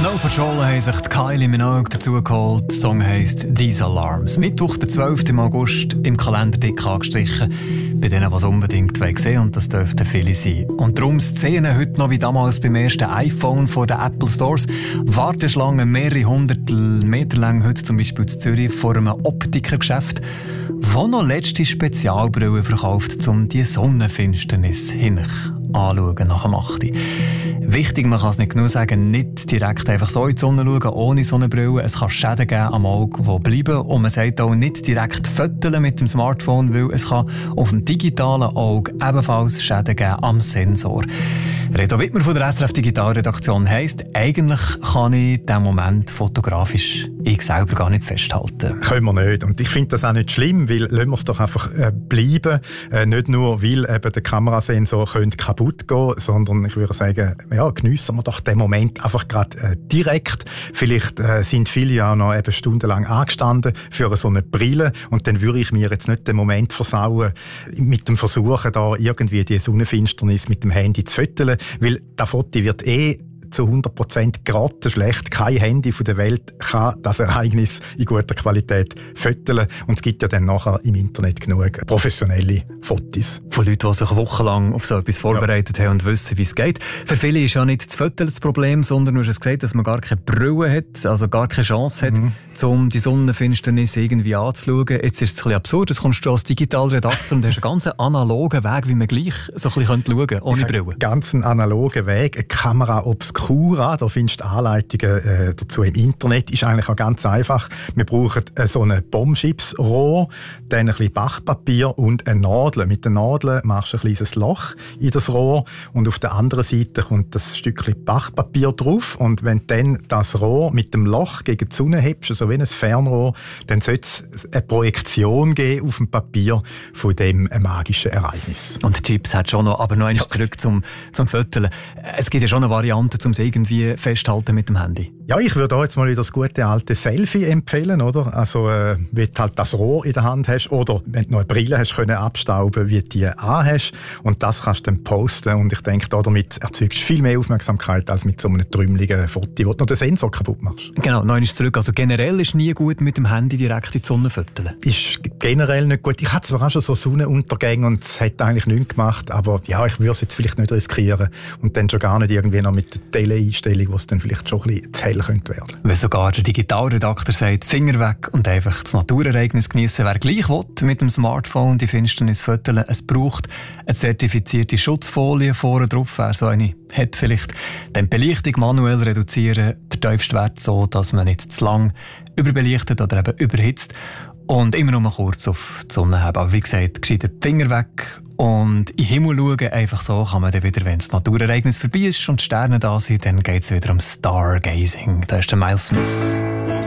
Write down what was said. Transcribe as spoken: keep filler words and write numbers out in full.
Snow Patrol haben sich die Kylie Minogue dazu geholt. Der Song heisst «These Alarms». Mittwoch, der zwölften August, im Kalender dick angestrichen. Bei denen, die es unbedingt sehen wollen, und das dürften viele sein. Und darum Szenen heute noch wie damals beim ersten iPhone vor den Apple Stores. Warteschlangen mehrere hundert Meter lang, heute zum Beispiel in Zürich, vor einem Optikergeschäft, wo noch letzte Spezialbrillen verkauft, um die Sonnenfinsternis hin anschauen nach dem achten. Wichtig, man kann es nicht genug sagen, nicht direkt einfach so in die Sonne schauen, ohne Sonnenbrille. Es kann Schäden geben am Auge, die bleiben. Und man sagt auch nicht direkt fotografieren mit dem Smartphone, weil es kann auf dem digitalen Auge ebenfalls Schäden geben am Sensor. Reto Wittmer von der S R F Digitalredaktion heisst, eigentlich kann ich diesen Moment fotografisch ich selber gar nicht festhalten. Können wir nicht. Und ich finde das auch nicht schlimm, weil lassen wir es doch einfach äh, bleiben. Äh, nicht nur, weil eben der Kamerasensor könnte kaputt gehen, sondern ich würde sagen, ja, geniessen wir doch den Moment einfach gerade äh, direkt. Vielleicht äh, sind viele ja noch eben stundenlang angestanden für so eine Brille und dann würde ich mir jetzt nicht den Moment versauen mit dem Versuchen, da irgendwie die Sonnenfinsternis mit dem Handy zu fotografieren, weil das Foto wird eh zu hundert Prozent grottenschlecht. Kein Handy von der Welt kann das Ereignis in guter Qualität fotografieren. Und es gibt ja dann nachher im Internet genug professionelle Fotos. Von Leuten, die sich wochenlang auf so etwas vorbereitet ja. haben und wissen, wie es geht. Für viele ist ja nicht das Fotografieren das Problem, sondern du hast es gesagt, dass man gar keine Brille hat, also gar keine Chance hat, mhm. um die Sonnenfinsternis irgendwie anzuschauen. Jetzt ist es ein bisschen absurd. Jetzt kommst du als Digitalredakteur und hast einen ganz analogen Weg, wie man gleich so ein bisschen schauen könnte, ohne Brille. Einen ganz analogen Weg, eine Kamera Obscura, da findest du Anleitungen äh, dazu im Internet, ist eigentlich auch ganz einfach. Wir brauchen äh, so ein Bombchipsrohr, dann ein bisschen Backpapier und eine Nadel. Mit der Nadel machst du ein kleines Loch in das Rohr und auf der anderen Seite kommt das Stückchen Backpapier drauf und wenn du dann das Rohr mit dem Loch gegen die Sonne hebst, so wie ein Fernrohr, dann sollte es eine Projektion geben auf dem Papier von dem magischen Ereignis. Und Chips hat schon noch, aber noch einmal ja. zurück zum, zum Fotografieren. Es gibt ja schon eine Variante, um es irgendwie festhalten mit dem Handy. Ja, ich würde auch jetzt mal wieder das gute alte Selfie empfehlen, oder? Also, äh, wenn du halt das Rohr in der Hand hast oder wenn du noch eine Brille hast, können abstauben, wie du die anhast. Und das kannst du dann posten. Und ich denke, damit erzeugst du viel mehr Aufmerksamkeit als mit so einem trümmeligen Foto, wo du noch den Sensor kaputt machst. Genau, noch einmal zurück. Also generell ist nie gut, mit dem Handy direkt in die Sonne fotografieren. Ist generell nicht gut. Ich hatte zwar auch schon so Sonnenuntergänge und es hat eigentlich nichts gemacht, aber ja, ich würde es jetzt vielleicht nicht riskieren. Und dann schon gar nicht irgendwie noch mit der Tele-Einstellung, wo es dann vielleicht schon ein bisschen zu hell könnte werden. Wenn sogar der Digitalredakteur sagt, Finger weg und einfach das Naturereignis genießen, wer gleich will, mit dem Smartphone die Finsternis fotografieren. Es braucht eine zertifizierte Schutzfolie vorne drauf. Wer so eine hat, vielleicht die Belichtung manuell reduzieren, der tiefste Wert so, dass man nicht zu lang überbelichtet oder eben überhitzt. Und immer noch mal kurz auf die Sonne haben. Aber wie gesagt, gescheiter die Finger weg und in den Himmel schauen. Einfach so kann man dann wieder, wenn das Naturereignis vorbei ist und die Sterne da sind, dann geht es wieder um Stargazing. Da ist der Miles Smith.